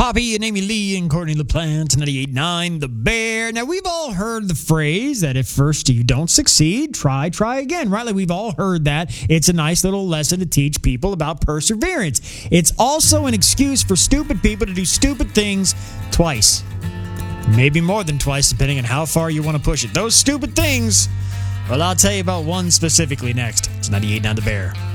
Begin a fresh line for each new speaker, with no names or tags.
Poppy and Amy Lee and Courtney LaPlante, 98.9 The Bear. Now, we've all heard the phrase that if first you don't succeed, try again. Right? Like we've all heard that. It's a nice little lesson to teach people about perseverance. It's also an excuse for stupid people to do stupid things twice. Maybe more than twice, depending on how far you want to push it. Those stupid things, well, I'll tell you about one specifically next. It's 98.9 The Bear.